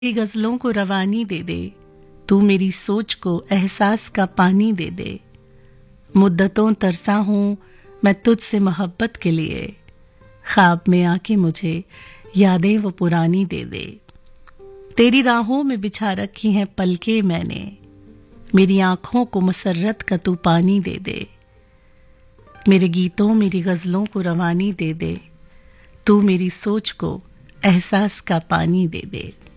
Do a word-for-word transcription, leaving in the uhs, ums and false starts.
मेरी गज़लों को रवानी दे दे, तू मेरी सोच को एहसास का पानी दे दे। मुद्दतों तरसा हूँ मैं तुझसे मोहब्बत के लिए, ख्वाब में आके मुझे यादें वो पुरानी दे दे। तेरी राहों में बिछा रखी हैं पलके मैंने, मेरी आँखों को मसरत का तू पानी दे दे। मेरे गीतों मेरी गज़लों को रवानी दे दे, तू मेरी सोच को एहसास का पानी दे दे।